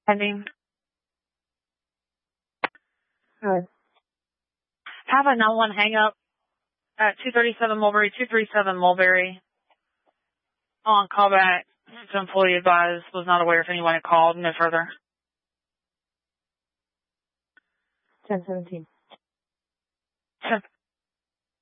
Pending. Good. Have a 911 hang up at 237 Mulberry, 237 Mulberry. On callback. The employee advised was not aware if anyone had called. No further. 1017. 10